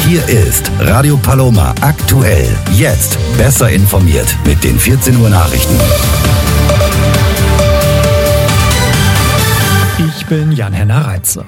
Hier ist Radio Paloma aktuell. Jetzt besser informiert mit den 14 Uhr Nachrichten. Ich bin Jan-Henner Reitzer.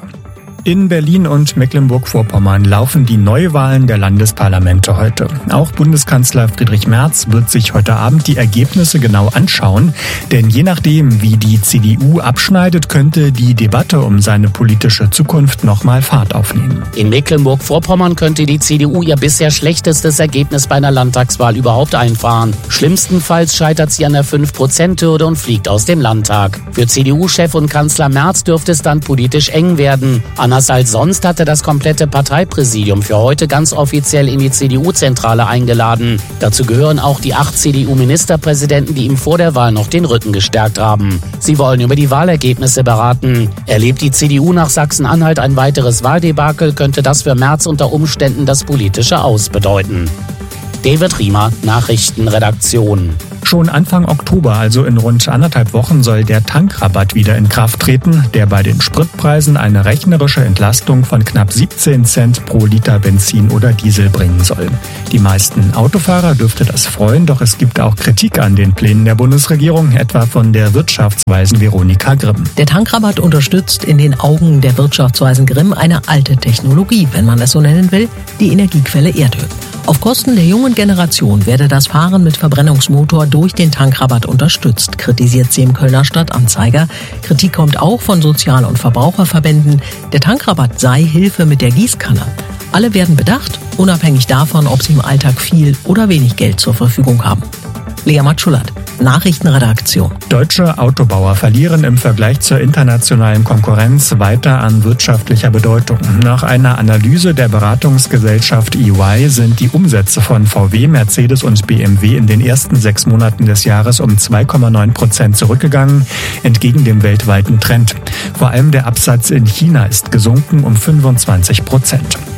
In Berlin und Mecklenburg-Vorpommern laufen die Neuwahlen der Landesparlamente heute. Auch Bundeskanzler Friedrich Merz wird sich heute Abend die Ergebnisse genau anschauen. Denn je nachdem, wie die CDU abschneidet, könnte die Debatte um seine politische Zukunft nochmal Fahrt aufnehmen. In Mecklenburg-Vorpommern könnte die CDU ihr bisher schlechtestes Ergebnis bei einer Landtagswahl überhaupt einfahren. Schlimmstenfalls scheitert sie an der 5%-Hürde und fliegt aus dem Landtag. Für CDU-Chef und Kanzler Merz dürfte es dann politisch eng werden. Anders als sonst hatte das komplette Parteipräsidium für heute ganz offiziell in die CDU-Zentrale eingeladen. Dazu gehören auch die 8 CDU-Ministerpräsidenten, die ihm vor der Wahl noch den Rücken gestärkt haben. Sie wollen über die Wahlergebnisse beraten. Erlebt die CDU nach Sachsen-Anhalt ein weiteres Wahldebakel, könnte das für Merz unter Umständen das politische Aus bedeuten. David Riemer, Nachrichtenredaktion. Schon Anfang Oktober, also in rund 1,5 Wochen, soll der Tankrabatt wieder in Kraft treten, der bei den Spritpreisen eine rechnerische Entlastung von knapp 17 Cent pro Liter Benzin oder Diesel bringen soll. Die meisten Autofahrer dürfte das freuen, doch es gibt auch Kritik an den Plänen der Bundesregierung, etwa von der Wirtschaftsweisen Veronika Grimm. Der Tankrabatt unterstützt in den Augen der Wirtschaftsweisen Grimm eine alte Technologie, wenn man es so nennen will, die Energiequelle Erdöl. Auf Kosten der jungen Generation werde das Fahren mit Verbrennungsmotor durch den Tankrabatt unterstützt, kritisiert sie im Kölner Stadtanzeiger. Kritik kommt auch von Sozial- und Verbraucherverbänden. Der Tankrabatt sei Hilfe mit der Gießkanne. Alle werden bedacht, unabhängig davon, ob sie im Alltag viel oder wenig Geld zur Verfügung haben. Lea Matschulat, Nachrichtenredaktion. Deutsche Autobauer verlieren im Vergleich zur internationalen Konkurrenz weiter an wirtschaftlicher Bedeutung. Nach einer Analyse der Beratungsgesellschaft EY sind die Umsätze von VW, Mercedes und BMW in den ersten 6 Monaten des Jahres um 2,9% zurückgegangen, entgegen dem weltweiten Trend. Vor allem der Absatz in China ist gesunken um 25%.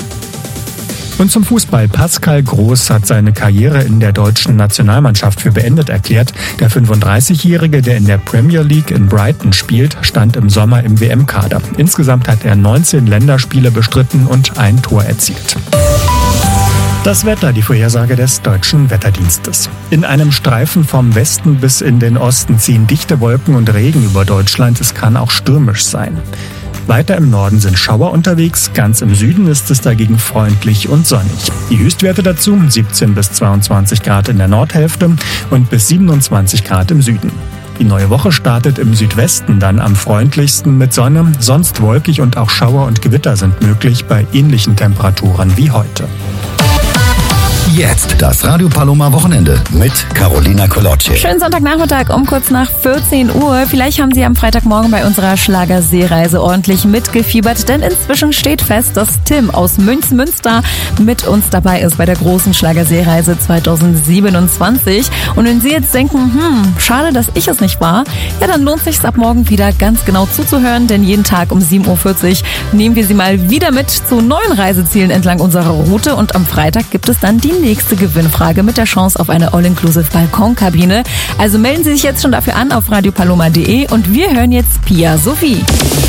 Und zum Fußball. Pascal Groß hat seine Karriere in der deutschen Nationalmannschaft für beendet erklärt. Der 35-Jährige, der in der Premier League in Brighton spielt, stand im Sommer im WM-Kader. Insgesamt hat er 19 Länderspiele bestritten und ein Tor erzielt. Das Wetter, die Vorhersage des Deutschen Wetterdienstes. In einem Streifen vom Westen bis in den Osten ziehen dichte Wolken und Regen über Deutschland. Es kann auch stürmisch sein. Weiter im Norden sind Schauer unterwegs, ganz im Süden ist es dagegen freundlich und sonnig. Die Höchstwerte dazu 17 bis 22 Grad in der Nordhälfte und bis 27 Grad im Süden. Die neue Woche startet im Südwesten dann am freundlichsten mit Sonne, sonst wolkig und auch Schauer und Gewitter sind möglich bei ähnlichen Temperaturen wie heute. Jetzt das Radio Paloma Wochenende mit Carolina Kolocci. Schönen Sonntagnachmittag um kurz nach 14 Uhr. Vielleicht haben Sie am Freitagmorgen bei unserer Schlagerseereise ordentlich mitgefiebert, denn inzwischen steht fest, dass Tim aus Münster mit uns dabei ist bei der großen Schlagerseereise 2027. Und wenn Sie jetzt denken, schade, dass ich es nicht war, ja, dann lohnt es sich ab morgen wieder ganz genau zuzuhören, denn jeden Tag um 7.40 Uhr nehmen wir Sie mal wieder mit zu neuen Reisezielen entlang unserer Route und am Freitag gibt es dann die nächste Gewinnfrage mit der Chance auf eine All-Inclusive Balkonkabine. Also melden Sie sich jetzt schon dafür an auf radiopaloma.de und wir hören jetzt Pia Sophie.